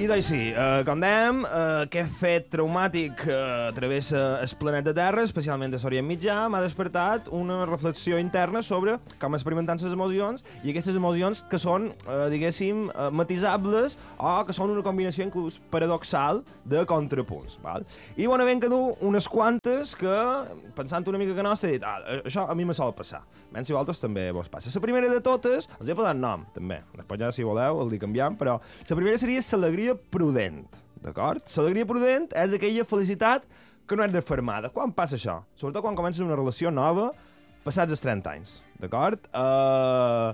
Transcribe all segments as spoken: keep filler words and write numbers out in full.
I doncs sí, eh, com dèiem, eh, aquest fet traumàtic que eh, travessa el planeta Terra, especialment de l'Orient Mitjà, m'ha despertat una reflexió interna sobre com experimentant les emocions i aquestes emocions que són, eh, diguéssim, eh, matisables o que són una combinació inclús paradoxal de contrapunts. Val? I bueno, ben que dur unes quantes que, pensant una mica que no, he dit, ah, això a mi me sol passar. Ben, si vosaltres també vos passa. La primera de totes, els he posat nom, també. Després ja, si voleu, el dic canviant, però la primera seria l'alegria prudent, d'acord? L'alegria prudent és aquella felicitat que no és desfermada. Quan passa això? Sobretot quan comences una relació nova, passats els trenta anys, d'acord? Uh,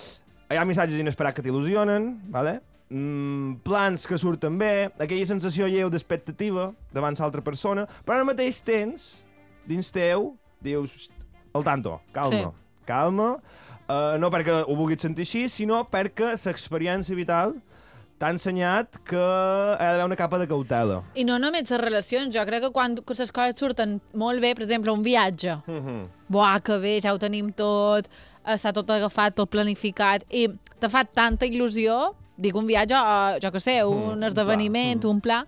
hi ha missatges inesperats que t'il·lusionen, ¿vale? Mm, plans que surten bé, aquella sensació lleu d'expectativa davant l'altra persona, però al mateix temps, dins teu, dius, al tanto, calma, sí. calma, uh, no perquè ho vulguis sentir així, sinó perquè l'experiència vital t'ha ensenyat que ha d'haver una capa de cautela. I no només les relacions, jo crec que quan les coses surten molt bé, per exemple, un viatge, mm -hmm. buah, que bé, ja ho tenim tot, està tot agafat, tot planificat, i te fa tanta il·lusió, dic un viatge, o jo què sé, un mm, esdeveniment, pla. un pla,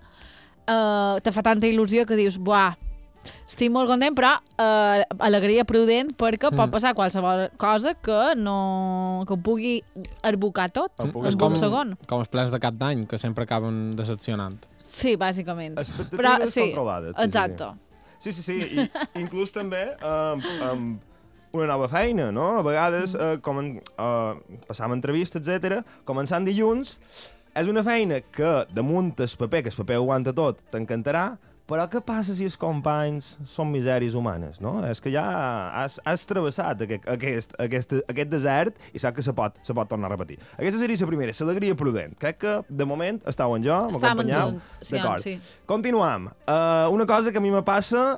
uh, te fa tanta il·lusió que dius, buah, estic molt content, però uh, alegria prudent, perquè mm. pot passar qualsevol cosa que no que ho pugui arbocar tot sí. en un com, segon. Com els plans de cap d'any, que sempre acaben decepcionant. Sí, bàsicament. Expectatives però, sí, controlades. Sí, exacte. Sí, sí, sí. I, inclús també amb, amb una nova feina, no? A vegades, eh, com en, eh, passam entrevistes, etcètera, començant dilluns, és una feina que, damunt el paper, que el paper aguanta tot, t'encantarà, però què passa si els companys són misèries humanes, no? És que ja has, has travessat aquest, aquest, aquest, aquest desert i saps que se pot, se pot tornar a repetir. Aquesta seria la primera, l'alegria prudent. Crec que, de moment, estàu en jo, m'acompanyeu. Sí, sí. Continuam. Uh, una cosa que a mi me passa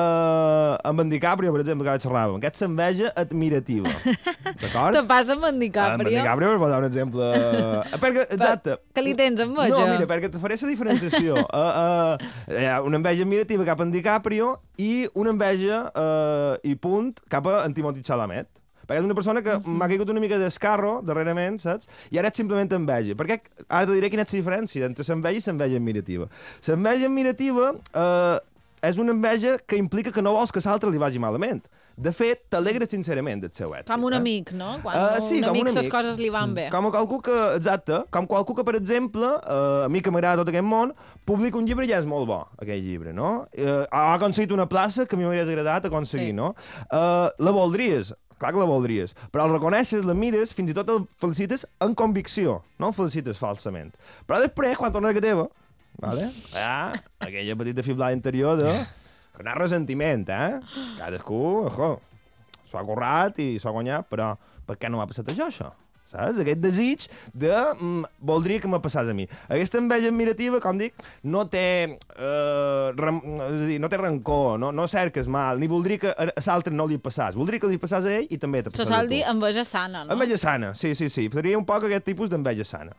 uh, amb en DiCaprio, per exemple, que ara xerràvem, aquesta enveja admirativa. D'acord? Te passa amb en DiCaprio? Amb en DiCaprio, per posar un exemple... Uh, perquè, exacte. Que li tens enveja? No, mira, perquè te faré la diferenciació. Uh, uh, hi ha una enveja admirativa cap a en DiCaprio i una enveja uh, i punt cap a en Timothée Chalamet. Perquè és una persona que m'ha caigut una mica d'escarro darrerament, saps? I ara és simplement enveja. Perquè ara te diré quina és la diferència entre l'enveja i l'enveja admirativa. L'enveja admirativa uh, és una enveja que implica que no vols que l'altre li vagi malament. De fet, t'alegra sincerament del seu èxit. Com un eh? amic, no? Quan uh, sí, un amic les coses li van bé. Com a qualcú que, exacte, com qualcú que, per exemple, uh, a mi que m'agrada tot aquest món, publica un llibre i ja és molt bo, aquell llibre, no? Uh, ha aconseguit una plaça que a mi m'hauria agradat aconseguir, sí. no? Uh, la voldries, clar que la voldries, però el reconeixes, la mires, fins i tot el felicites en convicció, no el felicites falsament. Però després, quan torna a casa teva, vale? ah, aquella petita fiblada interior de... que no ha ressentiment, eh? Cadascú, ojo, s'ho ha currat i s'ho ha guanyat, però per què no m'ha passat això, això? Saps? Aquest desig de... Mm, voldria que me passés a mi. Aquesta enveja admirativa, com dic, no té... Eh, rem, és a dir, no té rancor, no, no cerques mal, ni voldria que a l'altre no li passàs. Voldria que li passàs a ell i també te passàs a tu. Se sol dir enveja sana, no? Enveja sana, sí, sí, sí. Seria un poc aquest tipus d'enveja sana.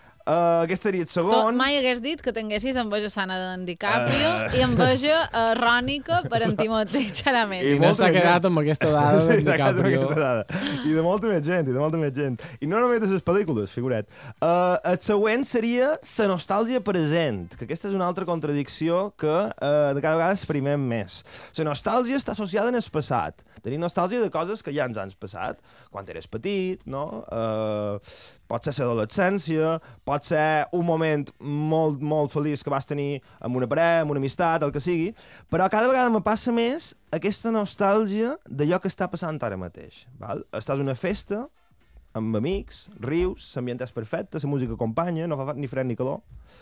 Uh, aquest seria el segon. Tot, mai hagués dit que tinguessis enveja sana d'en DiCaprio uh... i enveja uh, rònica per en Timothée Chalamet. I no s'ha quedat amb aquesta dada d'en DiCaprio. Dada. I de molta més gent, i de molta més gent. I no només de les pel·lícules, figuret. Uh, el següent seria la nostàlgia present, que aquesta és una altra contradicció que uh, de cada vegada exprimem més. La nostàlgia està associada en el passat. Tenim nostàlgia de coses que ja ens han passat. Quan eres petit, no? Uh, pot ser l'adolescència, pot ser un moment molt, molt feliç que vas tenir amb una parella, amb una amistat, el que sigui, però cada vegada me passa més aquesta nostàlgia d'allò que està passant ara mateix. Val? Estàs a una festa, amb amics, rius, l'ambient és perfecte, la música acompanya, no fa ni fred ni calor,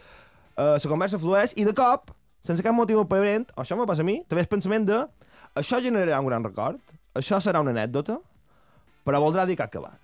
uh, la conversa flueix i de cop, sense cap motiu aparent, o això me passa a mi, també és pensament de això generarà un gran record, això serà una anècdota, però voldrà dir que ha acabat.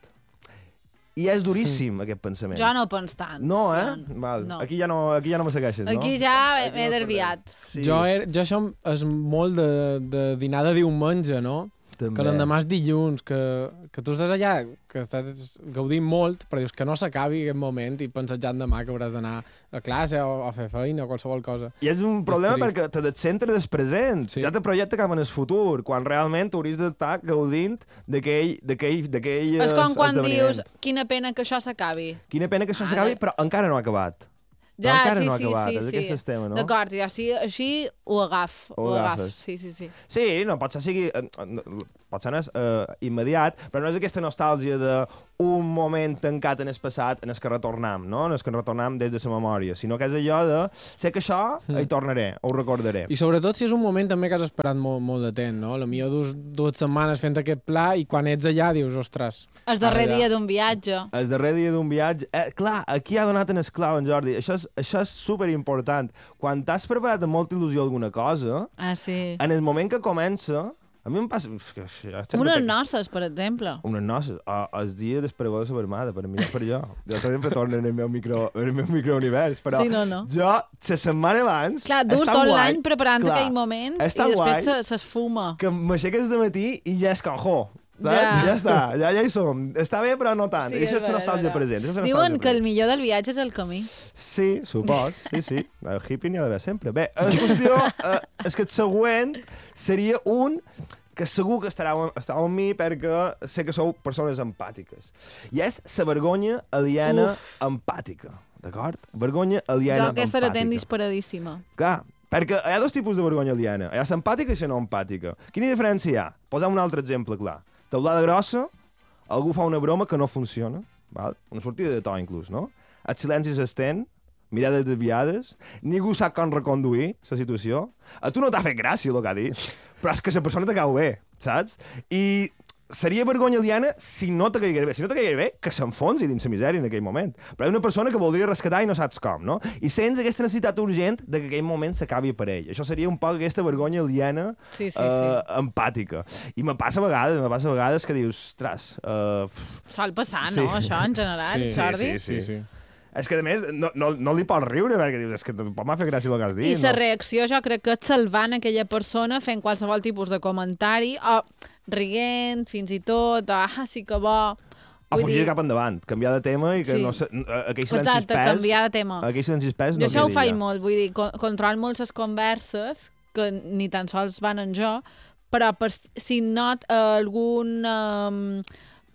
I és duríssim, mm. aquest pensament. Jo no pens tant. No, eh? Sí, Val. no. Aquí ja no, aquí ja no me segueixes, no? Aquí ja m'he desviat. Sí. Jo, er, jo això és molt de, de dinar de diumenge, no? També. Que l'endemà és dilluns, que, que tu estàs allà, que estàs gaudint molt, però dius que no s'acabi aquest moment i penses ja demà que hauràs d'anar a classe o a fer feina o qualsevol cosa. I és un problema és perquè te descentres del present, sí. ja te projecta cap en el futur, quan realment hauries d'estar gaudint d'aquell És com quan dius, quina pena que això s'acabi. Quina pena que això s'acabi, però encara no ha acabat. Ja, encara sí, no ha sí, acabat, sí, és sí. aquest el tema, no? D'acord, ja, així, així ho agaf. Ho Ho agaf. agafes. Sí, sí, sí. Sí, no, pot ser sigui, eh, eh, pot ser eh, immediat, però no és aquesta nostàlgia d'un moment tancat en el passat en el que retornam, no? En el que retornam des de la memòria, sinó que és allò de sé que això hi tornaré, ho recordaré. I sobretot si és un moment també que has esperat molt, molt de temps, no? A lo millor dues, dues setmanes fent aquest pla i quan ets allà dius, ostres... El darrer ara ja. dia d'un viatge. El darrer dia d'un viatge... Eh, clar, aquí ha donat en esclau en Jordi. Això és, això és superimportant. Quan t'has preparat amb molta il·lusió alguna cosa, Ah, sí. en el moment que comença, a mi em passa... uf, que això sempre Unes te- noces, per exemple. Unes noces. O, el dia d'esperador de la Vermada, per mirar per allò. Jo sempre torno en el meu, micro, en el meu microunivers, però Sí, no, no. jo, la setmana abans... Clar, dus és tan tot guai, l'any preparant clar, aquell moment i és tan després guai s'esfuma. que m'aixeques de matí i ja és conjó. Saps? Ja. Ja està, ja, ja hi som. Està bé, però no tant. Sí, I això és és la vera, nostàlgia és vera. present. això és la Diuen nostàlgia que el present. millor del viatge és el camí. Sí, supos, sí, sí. El hippie n'hi ha d'haver sempre. Bé, la qüestió eh, és que el següent seria un que segur que estarà, estarà amb mi perquè sé que sou persones empàtiques. I és la vergonya aliena Uf. empàtica, d'acord? Vergonya Jo aliena aquesta la tenc empàtica. disparadíssima. Clar, perquè hi ha dos tipus de vergonya aliena. Hi ha l'empàtica i la no empàtica. Quina diferència hi ha? Posem un altre exemple clar. Teulada grossa, algú fa una broma que no funciona, val? Una sortida de to inclús, no? El silenci s'estén, mirades desviades, ningú sap com reconduir la situació. A tu no t'ha fet gràcia el que ha dit, però és que la persona te cau bé, saps? I seria vergonya aliena si no te caigués bé. Si no te caigués bé, que s'enfonsi dins la misèria en aquell moment. Però hi ha una persona que voldria rescatar i no saps com, no? I sents aquesta necessitat urgent de que aquell moment s'acabi per ell. Això seria un poc aquesta vergonya aliena Sí, sí, eh, sí. empàtica. I me passa a vegades, me passa a vegades que dius, ostres, uh, Sol passar, Sí. no? Això, en general, Sí, sí, Jordi? sí, Sí, sí. és que a més no, no, no li pots riure perquè dius, és que tampoc m'ha fet gràcia el que has dit. I la no? reacció jo crec que és salvant aquella persona fent qualsevol tipus de comentari o rient, fins i tot, o, ah, sí que bo... O Vull fugir dir, cap endavant, canviar de tema i que Sí. no se, eh, aquell silenci exacte, espès... canviar de tema. Aquell silenci espès Jo no això ho quedi faig ja. molt, vull dir, co control molt les converses, que ni tan sols van en jo, però per, si not algun, um,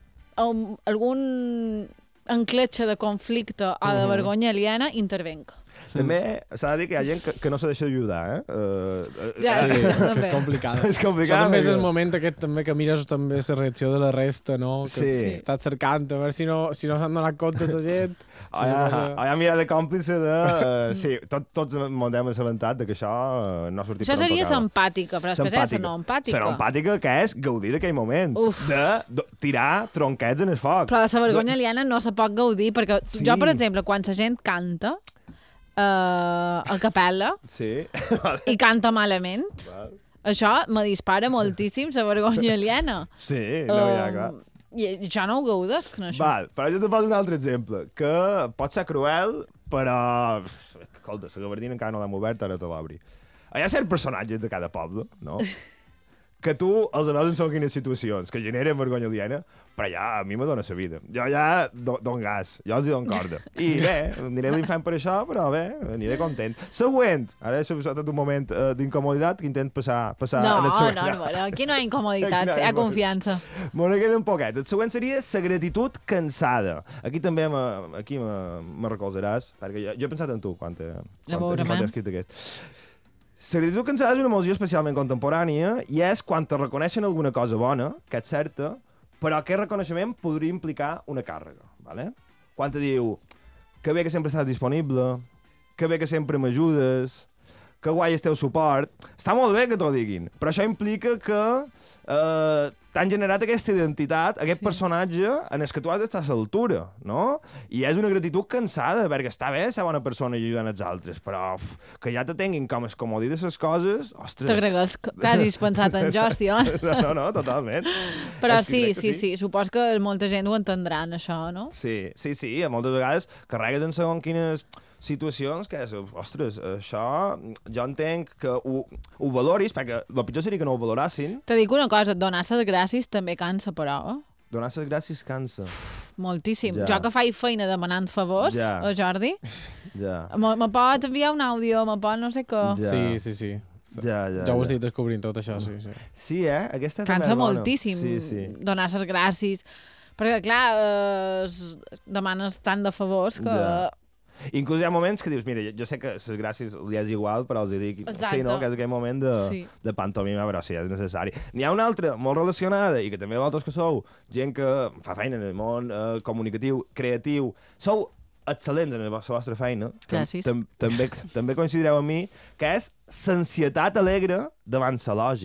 um, algun encletxa de conflicte o de Mhm. vergonya aliena, intervenc. També s'ha de dir que hi ha gent que, que no se deixa ajudar, eh? Uh, Ja, Sí, sí, que també. és complicat. És complicat, Això també és perquè- el moment aquest també que mires també la reacció de la resta, no? Que Sí. estàs cercant, a veure si no si no s'han donat compte la gent. O si hi se ha, posa- o hi ha mirada còmplice de... Uh, sí, tot, tots ens hem assabentat de que això uh, no ha sortit Això per on seria tocava. empàtica, però després és no empàtica. Serà empàtica, que és gaudir d'aquell moment. Uf. De, de tirar tronquets en el foc. Però de la vergonya aliena no se pot gaudir, perquè Sí. jo, per exemple, quan la gent canta uh, a capella Sí. i canta malament, això me dispara moltíssim la vergonya aliena. Sí, no, ja, Um, clar. I jo no ho gaudesc, no, això. Val, però jo te poso un altre exemple, que pot ser cruel, però... Escolta, la gabardina encara no l'hem obert, ara te l'obri. Hi ha certs personatges de cada poble, no? que tu els veus en segons quines situacions, que generen vergonya aliena, però ja a mi me dona la vida. Jo ja do, don gas, jo els hi dono corda. I bé, aniré a l'infant per això, però bé, aniré content. Següent, ara deixo tot un moment uh, d'incomoditat que intent passar, passar No, en el no, següent. no, no, aquí no hi ha incomoditat, Aquí no hi hi ha ha confiança. Me n'he quedat un poquet. El següent seria la gratitud cansada. Aquí també me, aquí me, me recolzaràs, perquè jo, jo he pensat en tu quan t'he Ja quan t'he- veurem, quan t'he eh? escrit aquest. La gratitud cansada és una emoció especialment contemporània i és quan te reconeixen alguna cosa bona, que és certa, però aquest reconeixement podria implicar una càrrega. ¿Vale? Quan te diu que bé que sempre estàs disponible, que bé que sempre m'ajudes, que guai el teu suport. Està molt bé que t'ho diguin, però això implica que eh, t'han generat aquesta identitat, aquest Sí. sí. personatge en el que tu has d'estar a l'altura, no? I és una gratitud cansada, perquè està bé ser bona persona i ajudant els altres, però uf, que ja te tinguin com es comodí de les coses, ostres... T'agregues que hagis pensat en jo, sí, oi? No, no, no, totalment. Però És que sí, crec que sí, sí, supos que molta gent ho entendran, això, no? Sí, sí, sí, a moltes vegades carregues en segons quines situacions que és, ostres, això jo entenc que ho, ho valoris, perquè el pitjor seria que no ho valorassin. Te dic una cosa, donar les gràcies també cansa, però, eh? Donar les gràcies cansa. Moltíssim. Ja. Jo que faig feina demanant favors, Ja. a Jordi, Ja, me, me pot enviar un àudio, me pot no sé què. Ja. Sí, sí, sí. ja, ja. Ja ho ja. estic descobrint tot això, sí, sí. Sí, eh? Aquesta també Cansa és bona. moltíssim Sí, sí. donar les gràcies. Perquè, clar, eh, es- demanes tant de favors que... Ja. Inclús hi ha moments que dius, mira, jo sé que les gràcies li és igual, però els dic, Exacte. sí, no?, que és aquell moment de, sí. de pantomima, però sí, és necessari. N'hi ha una altra molt relacionada, i que també vosaltres que sou gent que fa feina en el món eh, comunicatiu, creatiu, sou excel·lents en la vostra feina, que Gràcies. tam també, també coincidireu amb mi, que és l'ansietat alegre davant la lògica.